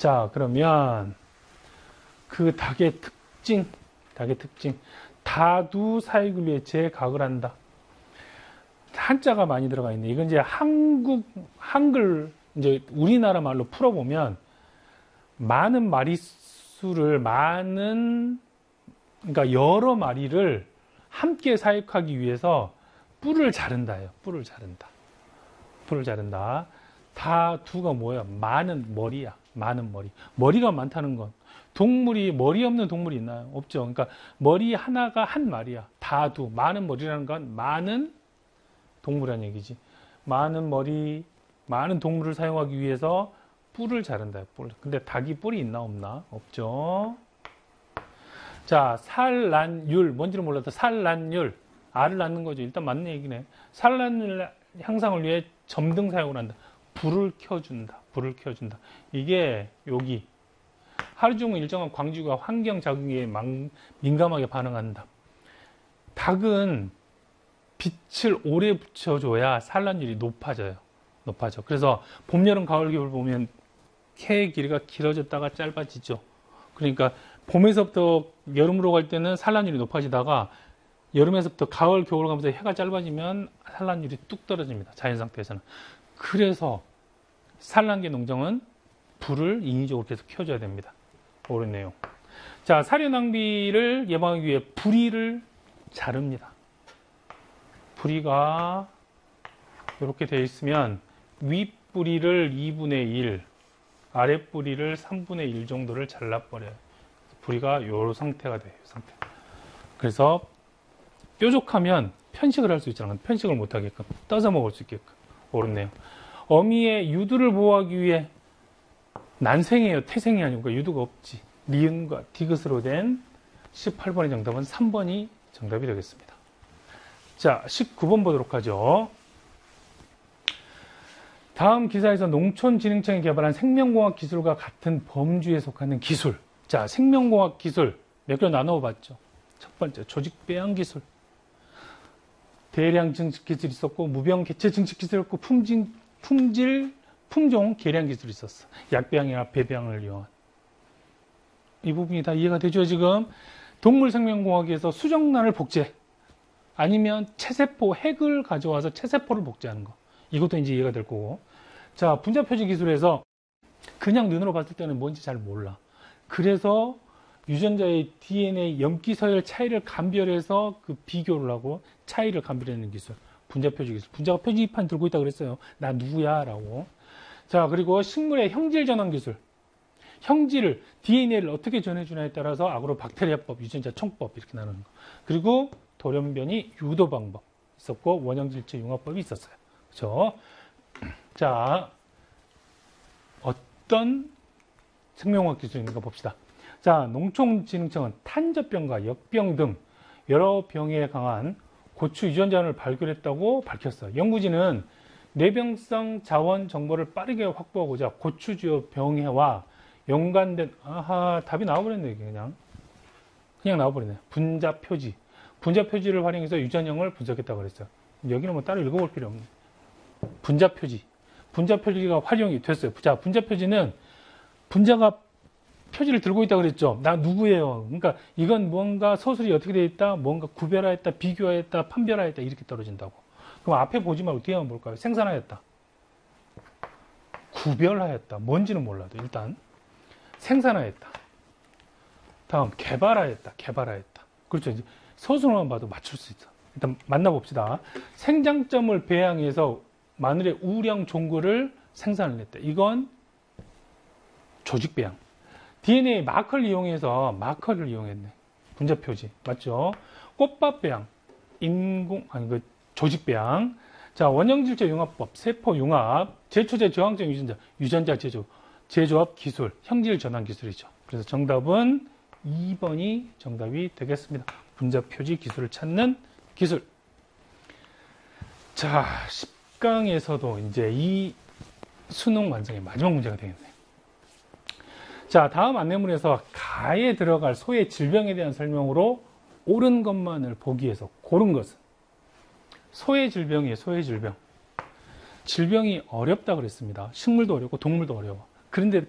자, 그러면 그 닭의 특징, 다두 사육을 위해 제각을 한다. 한자가 많이 들어가 있네. 이건 이제 한글, 이제 우리나라 말로 풀어보면 많은 마리수를, 그러니까 여러 마리를 함께 사육하기 위해서 뿔을 자른다예요. 뿔을 자른다. 다두가 뭐야? 많은 머리야. 많은 머리. 머리가 많다는 건 동물이 머리 없는 동물이 있나요? 없죠. 그러니까 머리 하나가 한 마리야. 다두. 많은 머리라는 건 많은 동물이라는 얘기지. 많은 머리, 많은 동물을 사용하기 위해서 뿔을 자른다. 뿔. 근데 닭이 뿔이 있나 없나? 없죠. 자, 산란율. 뭔지를 몰라도 산란율. 알을 낳는 거죠. 일단 맞는 얘기네. 산란율 향상을 위해 점등 사용을 한다. 불을 켜준다. 이게 여기 하루 종일 일정한 광주가 환경 자극에 민감하게 반응한다. 닭은 빛을 오래 붙여줘야 산란율이 높아져. 그래서 봄, 여름, 가을, 겨울 보면 해의 길이가 길어졌다가 짧아지죠. 그러니까 봄에서부터 여름으로 갈 때는 산란율이 높아지다가 여름에서부터 가을, 겨울 가면서 해가 짧아지면 산란율이 뚝 떨어집니다. 자연 상태에서는. 그래서 산란계 농장은 불을 인위적으로 계속 켜줘야 됩니다. 옳은 내용. 자, 사료 낭비를 예방하기 위해 부리를 자릅니다. 부리가 이렇게 되어 있으면 윗부리를 2분의 1, 아랫부리를 3분의 1 정도를 잘라버려요. 부리가 이 상태가 돼요. 그래서 뾰족하면 편식을 할 수 있잖아요. 편식을 못하게끔 떠서 먹을 수 있게끔. 옳은 내용. 어미의 유두를 보호하기 위해 난생이에요. 태생이 아니고 유두가 없지. 니은과 디귿으로 된 18번의 정답은 3번이 정답이 되겠습니다. 자, 19번 보도록 하죠. 다음 기사에서 농촌진흥청이 개발한 생명공학 기술과 같은 범주에 속하는 기술. 자, 생명공학 기술 몇 개로 나누어 봤죠. 첫 번째, 조직 배양 기술. 대량 증식 기술이 있었고, 무병 개체 증식 기술이 있었고, 품종 개량 기술이 있었어. 약배양이나 배배양을 이용한. 이 부분이 다 이해가 되죠, 지금? 동물 생명공학에서 수정란을 복제. 아니면 체세포, 핵을 가져와서 체세포를 복제하는 거. 이것도 이제 이해가 될 거고. 자, 분자표시 기술에서 그냥 눈으로 봤을 때는 뭔지 잘 몰라. 그래서 유전자의 DNA 염기 서열 차이를 감별해서 그 비교를 하고 차이를 감별하는 기술. 분자표시 기술. 분자가 표지판 들고 있다 그랬어요. 나 누구야? 라고. 자, 그리고 식물의 형질 전환 기술. 형질을, DNA를 어떻게 전해주냐에 따라서 아그로박테리아법, 유전자 총법 이렇게 나누는 거. 그리고 돌연변이 유도 방법 있었고 원형질체 융합법이 있었어요. 그렇죠? 자, 어떤 생명공학 기술이 있는가 봅시다. 자, 농촌진흥청은 탄저병과 역병 등 여러 병에 강한 고추 유전자를 발견했다고 밝혔어요. 연구진은 뇌병성 자원 정보를 빠르게 확보하고자 고추주요 병해와 연관된, 답이 나와버렸네, 그냥 나와버리네. 분자표지를 활용해서 유전형을 분석했다고 그랬어요. 여기는 뭐 따로 읽어볼 필요 없네. 분자표지가 활용이 됐어요. 자, 분자표지는 분자가 표지를 들고 있다고 그랬죠. 나 누구예요? 그러니까 이건 뭔가 서술이 어떻게 되어 있다, 뭔가 구별하였다, 비교하였다, 판별하였다 이렇게 떨어진다고. 그럼 앞에 보지 말고 뒤에만 볼까요? 생산하였다, 구별하였다, 뭔지는 몰라도 일단 생산하였다. 다음 개발하였다. 그렇죠. 이제 서술만 봐도 맞출 수 있어. 일단 만나봅시다. 생장점을 배양해서 마늘의 우량 종구를 생산을 했다. 이건 조직 배양. DNA 마커를 이용해서 마커를 이용했네. 분자 표지 맞죠? 꽃밥 배양, 조직 배양. 자, 원형질체 융합법, 세포 융합, 제초제 저항성 유전자 제조합 기술, 형질 전환 기술이죠. 그래서 정답은 2번이 정답이 되겠습니다. 분자 표지 기술을 찾는 기술. 자, 10강에서도 이제 이 수능 완성의 마지막 문제가 되겠네요. 자, 다음 안내문에서 가에 들어갈 소의 질병에 대한 설명으로 옳은 것만을 보기 위해서 고른 것은 소의 질병이에요. 소의 질병. 질병이 어렵다 그랬습니다. 식물도 어렵고 동물도 어려워. 그런데